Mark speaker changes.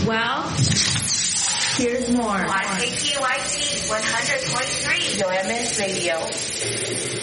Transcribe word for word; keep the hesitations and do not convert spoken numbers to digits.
Speaker 1: Well, here's more.
Speaker 2: On K P Y T one hundred point three, Yoemis Radio.